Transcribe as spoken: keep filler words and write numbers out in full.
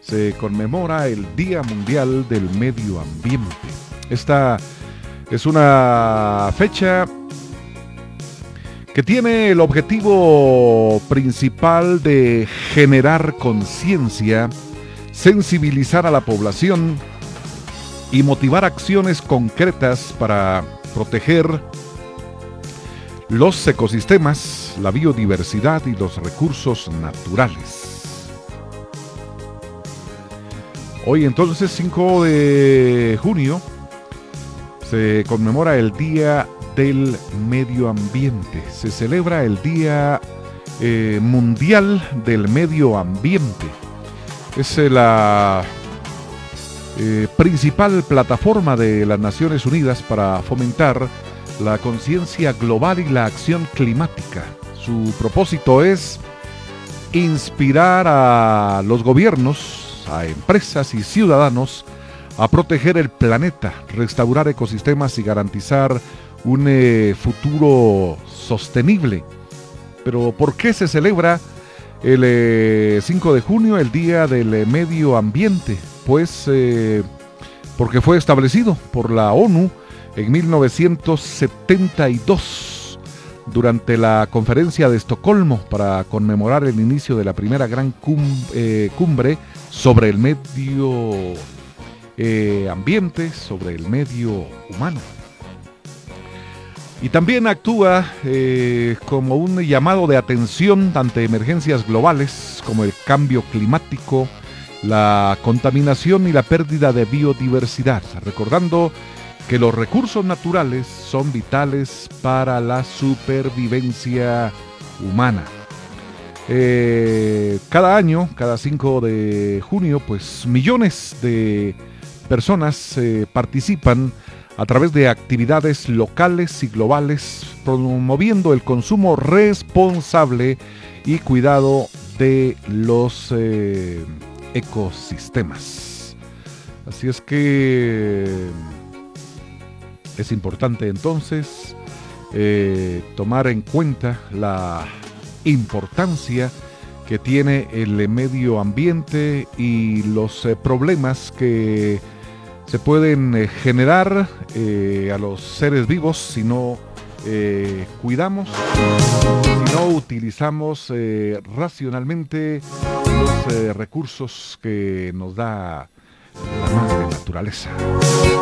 se conmemora el Día Mundial del Medio Ambiente. Esta es una fecha que tiene el objetivo principal de generar conciencia, sensibilizar a la población y motivar acciones concretas para proteger los ecosistemas, la biodiversidad y los recursos naturales. Hoy entonces, cinco de junio, se conmemora el Día del Medio Ambiente. Se celebra el Día eh, Mundial del Medio Ambiente. Es eh, la eh, principal plataforma de las Naciones Unidas para fomentar la conciencia global y la acción climática. Su propósito es inspirar a los gobiernos, a empresas y ciudadanos a proteger el planeta, restaurar ecosistemas y garantizar un eh, futuro sostenible. Pero ¿por qué se celebra el eh, cinco de junio, el Día del eh, Medio Ambiente? Pues eh, porque fue establecido por la ONU en mil novecientos setenta y dos durante la Conferencia de Estocolmo para conmemorar el inicio de la primera gran cum, eh, cumbre sobre el medio eh, ambiente, sobre el medio humano. Y también actúa eh, como un llamado de atención ante emergencias globales como el cambio climático, la contaminación y la pérdida de biodiversidad, recordando que los recursos naturales son vitales para la supervivencia humana. Eh, cada año, cada cinco de junio, pues millones de personas eh, participan a través de actividades locales y globales, promoviendo el consumo responsable y cuidado de los eh, ecosistemas. Así es que es importante entonces eh, tomar en cuenta la importancia que tiene el medio ambiente y los eh, problemas que se pueden eh, generar eh, a los seres vivos si no eh, cuidamos, si no utilizamos eh, racionalmente los eh, recursos que nos da la madre naturaleza.